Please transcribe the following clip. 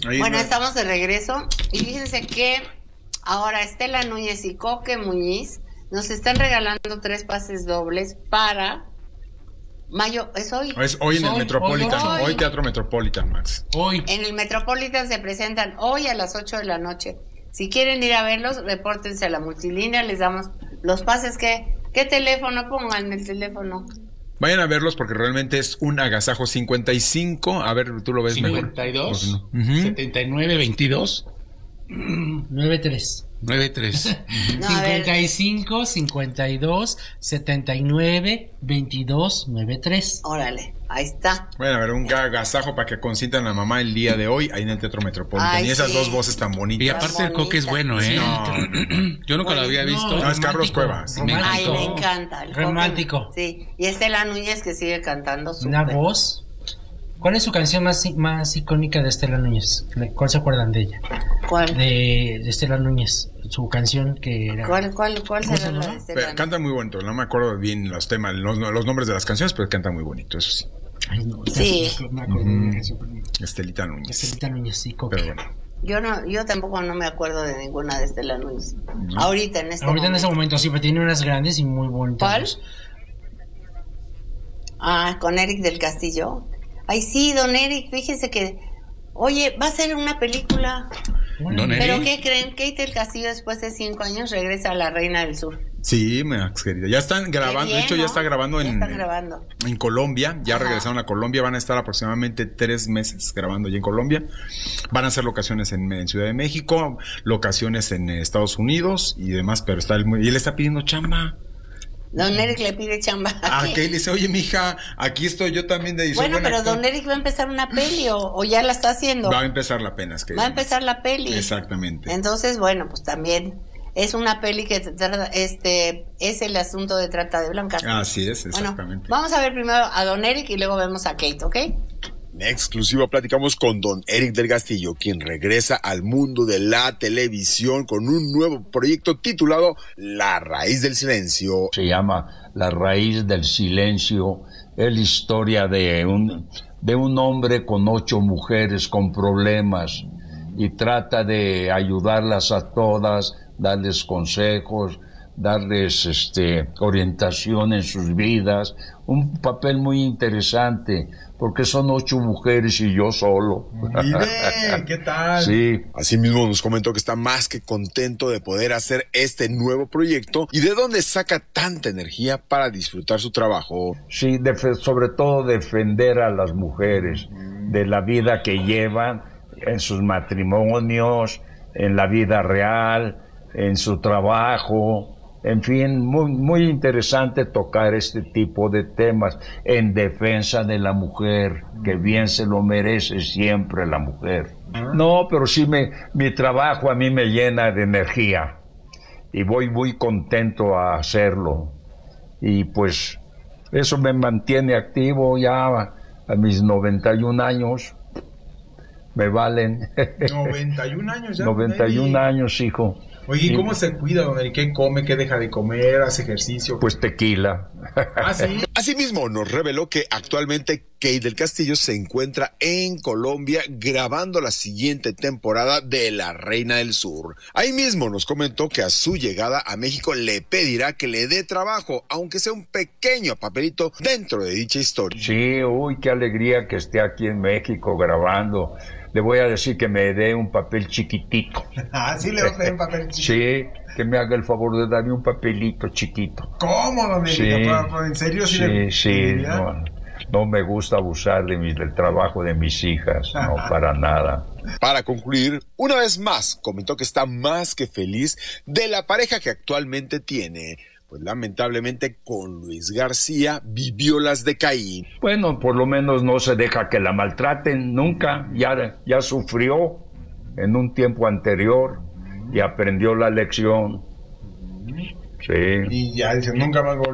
Bueno, estamos de regreso y fíjense que ahora Estela Núñez y Coque Muñiz nos están regalando 3 pases dobles para mayo. ¿Es hoy? Es hoy en el Metropolitan, hoy Teatro Metropolitan, Max. Hoy. En el Metropolitan se presentan hoy a las 8 de la noche. Si quieren ir a verlos, repórtense a la multilínea, les damos los pases. ¿Qué teléfono? Pongan el teléfono. Vayan a verlos porque realmente es un agasajo. 55, a ver, tú lo ves 52, mejor. 52, 79, 22, 93. 93. No, 55, 52, 79, 22, 93. Órale, ahí está. Vayan a ver un agasajo para que consientan a mamá el día de hoy ahí en el Teatro Metropolitan. Ay, y esas sí. 2 voces tan bonitas. Y aparte el Coque es bueno, ¿eh? No. Yo nunca lo había visto. No, es Carlos Cuevas. Ay, me encanta. El Romántico. Coque, sí, y Estela Núñez que sigue cantando Una súper. voz. ¿Cuál es su canción más icónica de Estela Núñez? ¿Cuál se acuerdan de ella? ¿Cuál? De Estela Núñez, su canción que era... ¿Cuál ¿Cómo se será la llama? de Estela Núñez? Canta muy bonito, no me acuerdo bien los temas, los nombres de las canciones, pero canta muy bonito, eso sí. Ay, no, Sí. me acuerdo de la canción. Estelita Núñez. Estelita Núñez, sí, Coque. Pero bueno. Yo tampoco no me acuerdo de ninguna de Estela Núñez. Ahorita en este Ahorita en momento. ese momento sí, pero tiene unas grandes y muy bonitas. ¿Cuál? Con Eric del Castillo. Ay, sí, don Eric, fíjese que... Oye, va a ser una película. Don Eric. ¿Pero qué creen? Kate del Castillo después de 5 años regresa a La Reina del Sur. Sí, Max, querida. Ya están grabando, Qué bien, de hecho ¿no? ya está grabando Ya están grabando. en Colombia, ya Ajá. regresaron a Colombia, van a estar aproximadamente 3 meses grabando ya en Colombia. Van a hacer locaciones en Ciudad de México, locaciones en Estados Unidos y demás, pero y él está pidiendo chamba. Don Eric le pide chamba. Que le dice, oye, mija, aquí estoy yo también de Bueno, pero don Eric va a empezar una peli o ya la está haciendo. Va a empezar la apenas. Va a empezar la peli. Exactamente. Entonces, bueno, pues también es una peli que trata, es el asunto de trata de blancas. Así es, exactamente. Bueno, vamos a ver primero a don Eric y luego vemos a Kate, ¿ok? En exclusiva platicamos con don Eric del Castillo, quien regresa al mundo de la televisión con un nuevo proyecto titulado La Raíz del Silencio. Se llama La Raíz del Silencio. Es la historia de un hombre con 8 mujeres con problemas y trata de ayudarlas a todas, darles consejos, darles orientación en sus vidas. Un papel muy interesante, porque son 8 mujeres y yo solo. Mire, ¿qué tal? Sí. Asimismo nos comentó que está más que contento de poder hacer este nuevo proyecto y de dónde saca tanta energía para disfrutar su trabajo. Sí, sobre todo defender a las mujeres de la vida que llevan en sus matrimonios, en la vida real, en su trabajo. En fin, muy, muy interesante tocar este tipo de temas en defensa de la mujer, que bien se lo merece siempre la mujer. No, pero sí mi trabajo a mí me llena de energía y voy muy contento a hacerlo. Y pues eso me mantiene activo ya a mis 91 años. Me valen. 91 años ya. 91 años, hijo. Oye, ¿y cómo se cuida, don Eric? ¿Qué come? ¿Qué deja de comer? ¿Hace ejercicio? Pues tequila. Ah, sí. Asimismo nos reveló que actualmente Kate del Castillo se encuentra en Colombia grabando la siguiente temporada de La Reina del Sur. Ahí mismo nos comentó que a su llegada a México le pedirá que le dé trabajo, aunque sea un pequeño papelito dentro de dicha historia. Sí, uy, qué alegría que esté aquí en México grabando. Le voy a decir que me dé un papel chiquitito. Ah, sí, le voy a pedir un papel chiquito. Sí, que me haga el favor de darme un papelito chiquito. ¿Cómo, don Eric? Sí, ¿En serio? Sí, no me gusta abusar del trabajo de mis hijas, no, para nada. Para concluir, una vez más, comentó que está más que feliz de la pareja que actualmente tiene. Pues lamentablemente con Luis García vivió las de Caín. Bueno, por lo menos no se deja que la maltraten nunca. Ya sufrió en un tiempo anterior y aprendió la lección. Sí. Y ya dice, nunca más voy